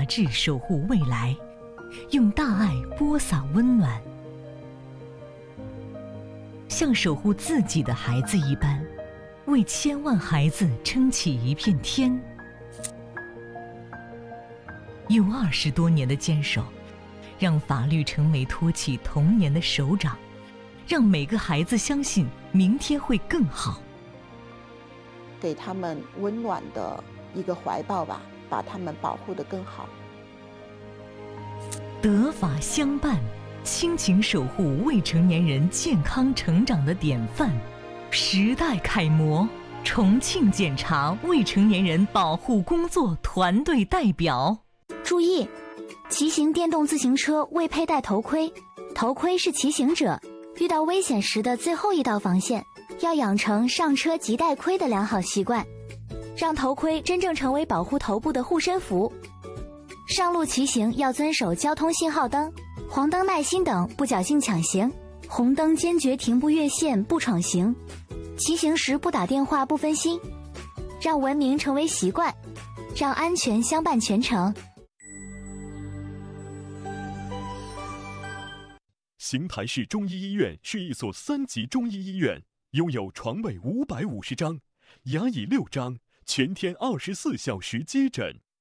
法治守护未来，用大爱播撒温暖，像守护自己的孩子一般，为千万孩子撑起一片天。有20多年的坚守，让法律成为托起童年的手掌，让每个孩子相信明天会更好， 给他们温暖的一个怀抱吧，把他们保护得更好。 德法相伴，亲情守护未成年人健康成长的典范，时代楷模，重庆检察未成年人保护工作团队代表。 注意，骑行电动自行车未佩戴头盔，头盔是骑行者遇到危险时的最后一道防线，要养成上车即戴盔的良好习惯，让头盔真正成为保护头部的护身符。上路骑行要遵守交通信号灯，黄灯耐心等，不侥幸抢行；红灯坚决停不越线，不闯行。骑行时不打电话，不分心，让文明成为习惯，让安全相伴全程。 邢台市中医医院是一所3级中医医院，拥有床位550张，牙椅6张，全天24小时接诊。